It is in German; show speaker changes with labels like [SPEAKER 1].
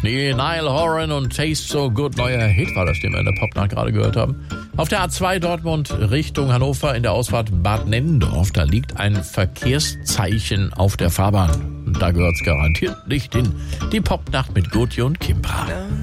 [SPEAKER 1] Die Niall Horan und Taste So Good, neuer Hit war das, den wir in der Popnacht gerade gehört haben. Auf der A2 Dortmund Richtung Hannover in der Ausfahrt Bad Nennendorf, da liegt ein Verkehrszeichen auf der Fahrbahn. Und da gehört's garantiert nicht hin. Die Popnacht mit Gotje und Kimpra.